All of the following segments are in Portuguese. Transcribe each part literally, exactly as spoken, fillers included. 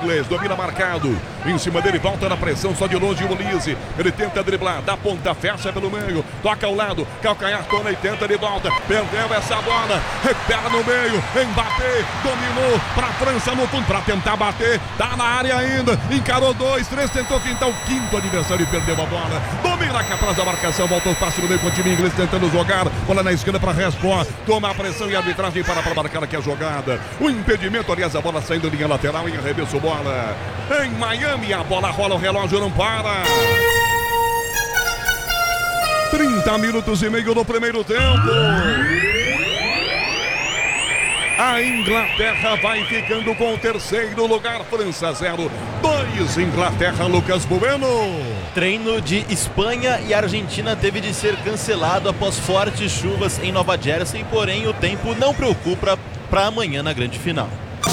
inglês, domina marcado. Em cima dele, volta na pressão, só de longe o Olise. Ele tenta driblar, dá ponta, fecha pelo meio. Toca ao lado, calcanhar, toma e tenta de volta. Perdeu essa bola, recupera no meio. Mbappé dominou para a França no fundo, para tentar bater. Tá na área ainda, encarou dois, três, tentou fintar o quinto adversário e perdeu a bola. Domina aqui atrás da marcação, volta o passe no meio com o time inglês tentando jogar. Bola na esquerda para Rashford, toma a pressão e a arbitragem para para marcar aqui a jogada. O impedimento, aliás, a bola saindo linha lateral em arremesso bola. Em Miami, a bola rola, o relógio não para. trinta minutos e meio no primeiro tempo. A Inglaterra vai ficando com o terceiro lugar. França zero, dois Inglaterra. Lucas Bueno. Treino de Espanha e Argentina teve de ser cancelado após fortes chuvas em Nova Jersey, porém o tempo não preocupa para amanhã na grande final.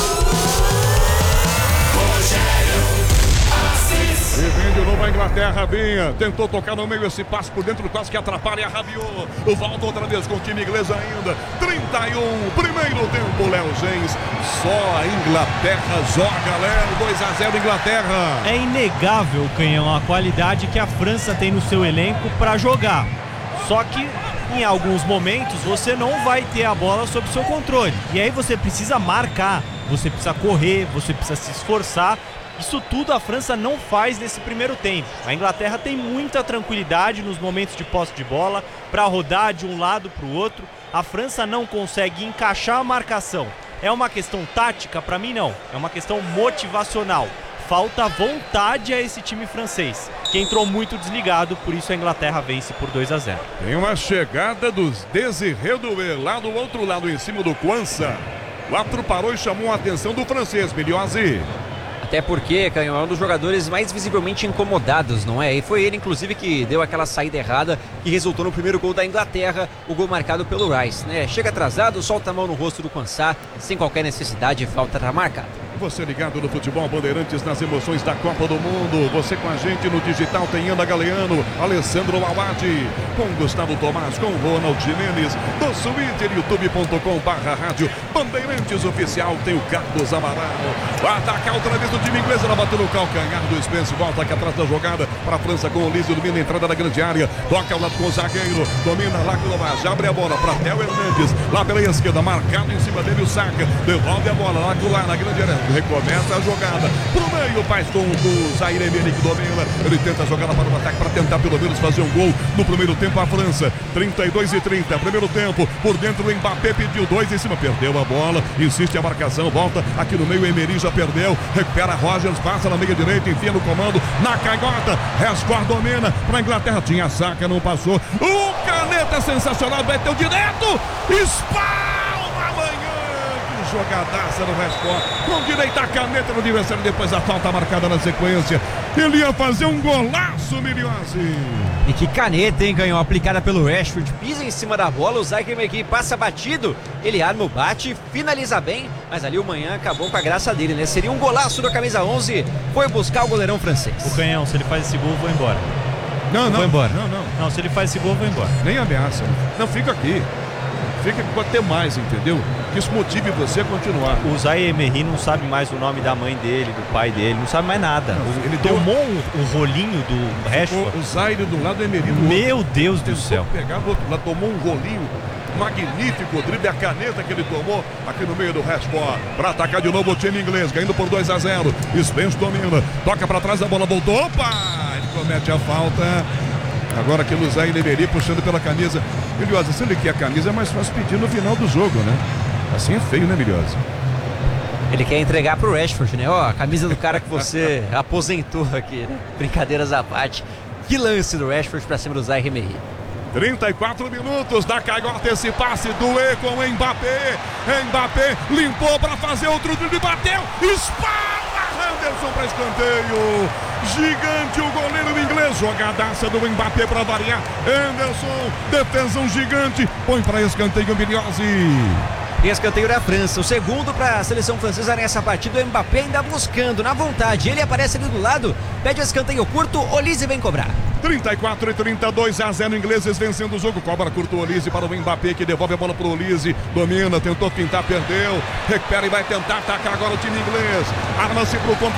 E vem de novo a Inglaterra, vinha, tentou tocar no meio, esse passe por dentro quase que atrapalha, rabiou. Volta outra vez com o time inglês ainda. trinta e um, primeiro tempo, Léo Gens. Só a Inglaterra joga, Léo. dois a zero Inglaterra. É inegável, Canhão, a qualidade que a França tem no seu elenco para jogar. Só que em alguns momentos você não vai ter a bola sob seu controle. E aí você precisa marcar, você precisa correr, você precisa se esforçar. Isso tudo a França não faz nesse primeiro tempo. A Inglaterra tem muita tranquilidade nos momentos de posse de bola para rodar de um lado para o outro. A França não consegue encaixar a marcação. É uma questão tática? Para mim não. É uma questão motivacional. Falta vontade a esse time francês, que entrou muito desligado, por isso a Inglaterra vence por dois a zero. Tem uma chegada dos Désiré Doué lá do outro lado, em cima do Kwanza. O árbitro parou e chamou a atenção do francês, Miliozzi. Até porque, Canhão, é um dos jogadores mais visivelmente incomodados, não é? E foi ele, inclusive, que deu aquela saída errada que resultou no primeiro gol da Inglaterra, o gol marcado pelo Rice, né? Chega atrasado, solta a mão no rosto do Kwanza, sem qualquer necessidade, falta tá marcada. Você ligado no Futebol Bandeirantes nas emoções da Copa do Mundo. Você com a gente no digital tem Ana Galeano, Alessandro Awad, com Gustavo Tomás, com Ronald Jimenez, do Twitter, youtube ponto com barra rádio Bandeirantes Oficial, tem o Carlos Amaral. Vai atacar outra vez o time inglês, ela bateu no calcanhar do Spence, volta aqui atrás da jogada para a França com o Olise, domina a entrada da grande área, toca ao lado com o zagueiro, domina lá com o Tomás, abre a bola para Theo Hernandes, lá pela esquerda, marcado em cima dele o Saka, devolve a bola lá, lá na grande área. Recomeça a jogada pro meio, faz com o Zaire Emery que domina. Ele tenta jogar para o ataque para tentar pelo menos fazer um gol no primeiro tempo. A França, trinta e dois e trinta, primeiro tempo. Por dentro o Mbappé pediu dois em cima, perdeu a bola, insiste a marcação, volta aqui no meio. Emery já perdeu, recupera Rogers, passa na meia direita, enfia no comando, na canhota. Rashford domina para a Inglaterra, tinha Saka, não passou. O Caneta sensacional, vai ter o direto, espalma amanhã. Jogadaça no Rashford, com direito a caneta no adversário, depois a falta marcada na sequência. Ele ia fazer um golaço, Miliozzi. E que caneta, hein, Canhão, aplicada pelo Rashford, pisa em cima da bola, o Zaire Emery passa batido, ele arma o bate, finaliza bem, mas ali o Manhã acabou com a graça dele, né? Seria um golaço da camisa onze, foi buscar o goleirão francês. O Canhão, se ele faz esse gol, eu vou embora. Não, não, vou embora. Não, não. Não, se ele faz esse gol, eu vou embora. Nem ameaça. Não, fica aqui. Fica que pode ter mais, entendeu? Que isso motive você a continuar. O Zaire Emery não sabe mais o nome da mãe dele, do pai dele, não sabe mais nada. Não, ele tomou deu... um, um rolinho do Rashford. O, o Zaire do lado, o Emery do Meu outro. Deus Tentou do céu. Pegar do outro lado, tomou um rolinho magnífico, o drible, a caneta que ele tomou aqui no meio do Rashford. Para atacar de novo o time inglês, ganhando por dois a zero. Spence domina, toca para trás, a bola voltou. Opa! Ele comete a falta. Agora aqui o Zaire Emery puxando pela camisa. Miliozzi, se ele quer a camisa é mais fácil pedir no final do jogo, né? Assim é feio, né, Miliozzi? Ele quer entregar pro Rashford, né? Ó, a camisa do cara que você aposentou aqui, né? Brincadeiras à parte. Que lance do Rashford pra cima do Zaire Emery. trinta e quatro minutos da canhota, esse passe do E com o Mbappé. Mbappé limpou para fazer outro drible, bateu, espalha! Henderson para escanteio. Gigante o goleiro inglês. Jogadaça do Mbappé para variar. Henderson, defensão gigante. Põe para escanteio, Miliozzi. E escanteio da França, o segundo para a seleção francesa nessa partida. O Mbappé ainda buscando, na vontade. Ele aparece ali do lado, pede escanteio curto. Olise vem cobrar. trinta e quatro e trinta e dois a zero, ingleses vencendo o jogo. Cobra curto o Olise para o Mbappé, que devolve a bola para o Olise. Domina, tentou pintar, perdeu. Recupera e vai tentar atacar agora o time inglês. Arma-se para o contra.